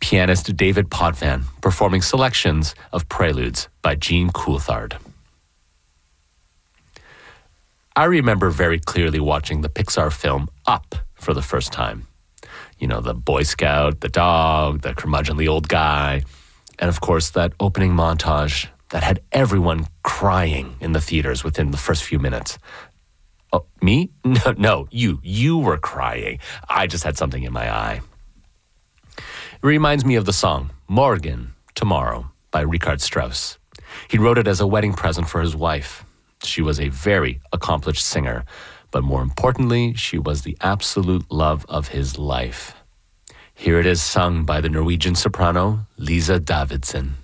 pianist David Potvin performing selections of preludes by Jean Coulthard. I remember very clearly watching the Pixar film Up for the first time. You know, the Boy Scout, the dog, the curmudgeonly old guy, and of course that opening montage that had everyone crying in the theaters within the first few minutes. Oh, me? No, you. You were crying. I just had something in my eye. It reminds me of the song Morgen, Tomorrow, by Richard Strauss. He wrote it as a wedding present for his wife. She was a very accomplished singer, but more importantly, she was the absolute love of his life. Here it is sung by the Norwegian soprano Lisa Davidson.